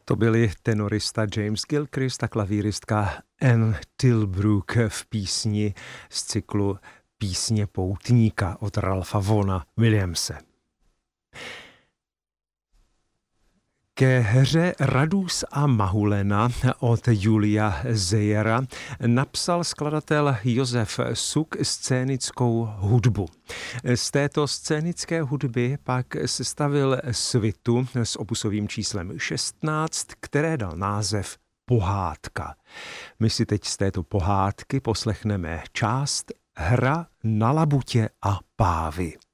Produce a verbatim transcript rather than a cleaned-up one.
To byli tenorista James Gilchrist a klavíristka Anne Tilbrook v písni z cyklu Písně poutníka od Ralpha Vaughna Williamse. Ke hře Radus a Mahulena od Julia Zejera napsal skladatel Josef Suk scénickou hudbu. Z této scénické hudby pak sestavil svitu s opusovým číslem šestnáct, které dal název Pohádka. My si teď z této pohádky poslechneme část Hra na labutě a pávy.